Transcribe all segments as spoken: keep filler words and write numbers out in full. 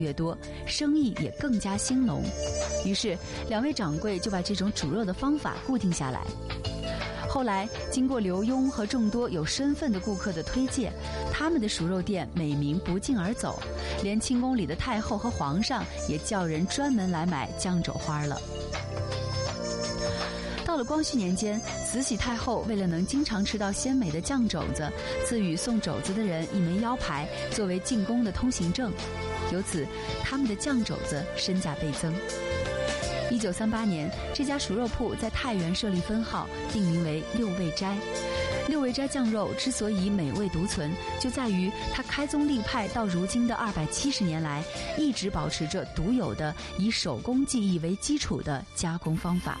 越多，生意也更加兴隆。于是两位掌柜就把这种煮肉的方法固定下来。后来经过刘墉和众多有身份的顾客的推荐，他们的熟肉店美名不胫而走，连清宫里的太后和皇上也叫人专门来买酱肘花了。到了光绪年间，慈禧太后为了能经常吃到鲜美的酱肘子，赐予送肘子的人一枚腰牌，作为进宫的通行证。由此，他们的酱肘子身价倍增。一九三八年，这家熟肉铺在太原设立分号，定名为六味斋。六味斋酱肉之所以美味独存，就在于它开宗立派到如今的二百七十年来，一直保持着独有的以手工技艺为基础的加工方法。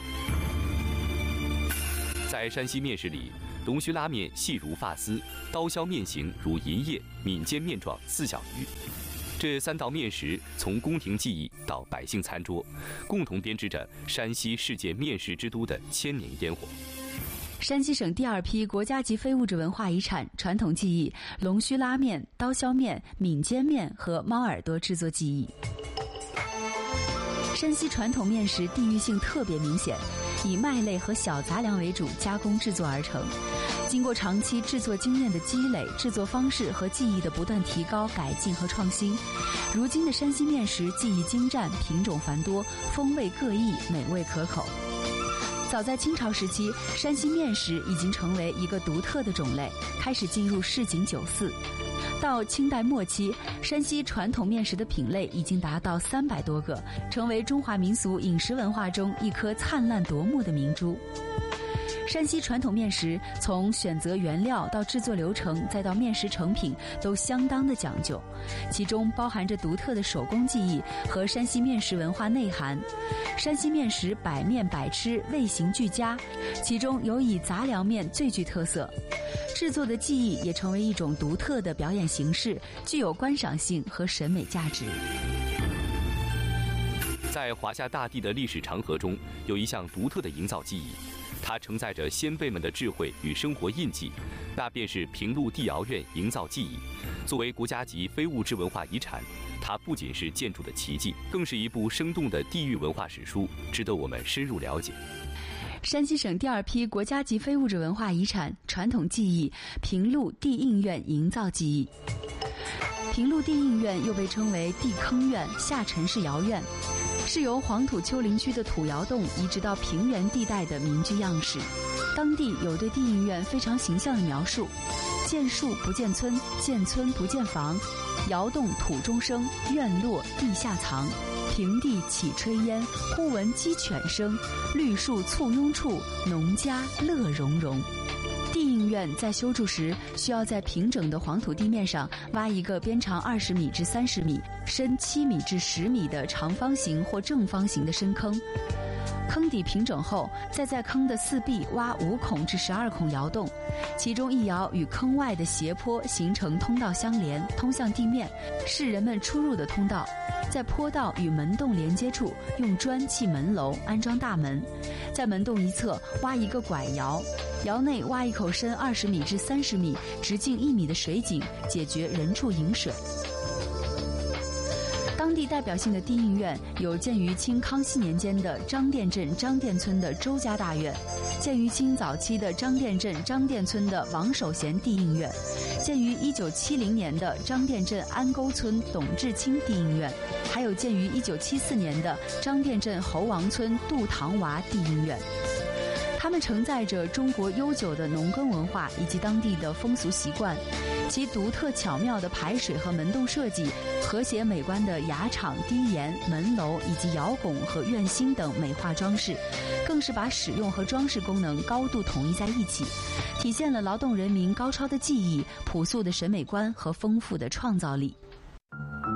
在山西面食里，龙须拉面细如发丝，刀削面形如银叶，闽煎面状似小鱼。这三道面食从宫廷技艺到百姓餐桌，共同编织着山西世界面食之都的千年烟火。 山西省第二批国家级非物质文化遗产传统技艺龙须拉面、刀削面、闽煎面和猫耳朵制作技艺。山西传统面食地域性特别明显，以麦类和小杂粮为主加工制作而成。经过长期制作经验的积累，制作方式和技艺的不断提高、改进和创新，如今的山西面食技艺精湛，品种繁多，风味各异，美味可口。早在清朝时期，山西面食已经成为一个独特的种类，开始进入市井酒肆。到清代末期，山西传统面食的品类已经达到三百多个，成为中华民俗饮食文化中一颗灿烂夺目的明珠。山西传统面食从选择原料到制作流程，再到面食成品，都相当的讲究，其中包含着独特的手工技艺和山西面食文化内涵。山西面食百面百吃，味型俱佳，其中尤以杂粮面最具特色。制作的技艺也成为一种独特的表演形式，具有观赏性和审美价值。 在华夏大地的历史长河中，有一项独特的营造技艺，它承载着先辈们的智慧与生活印记，那便是平陆地窑院营造技艺。作为国家级非物质文化遗产，它不仅是建筑的奇迹，更是一部生动的地域文化史书，值得我们深入了解。 山西省第二批国家级非物质文化遗产传统技艺平陆地印院营造技艺。平陆地印院又被称为地坑院、下沉式窑院，是由黄土丘陵区的土窑洞移植到平原地带的民居样式。当地有对地印院非常形象的描述：见树不见村，见村不见房，窑洞土中生，院落地下藏。平地起炊烟，忽闻鸡犬声，绿树簇拥处，农家乐融融。地印院在修筑时，需要在平整的黄土地面上挖一个边长二十米至三十米、深七米至十米的长方形或正方形的深坑。坑底平整后，再在坑的四壁挖五孔至十二孔窑洞，其中一窑与坑外的斜坡形成通道相连，通向地面，是人们出入的通道。在坡道与门洞连接处，用砖砌门楼，安装大门。在门洞一侧挖一个拐窑，窑内挖一口深二十米至三十米、直径一米的水井，解决人畜饮水。当地代表性的地印院有建于清康熙年间的张店镇张店村的周家大院，建于清早期的张店镇张店村的王守贤地印院，建于一九七零年的张店镇安沟村董志清地印院，还有建于一九七四年的张店镇侯王村杜堂娃地印院。它们承载着中国悠久的农耕文化以及当地的风俗习惯，其独特巧妙的排水和门洞设计，和谐美观的崖场、低檐、门楼以及窑拱和院心等美化装饰，更是把使用和装饰功能高度统一在一起，体现了劳动人民高超的技艺、朴素的审美观和丰富的创造力。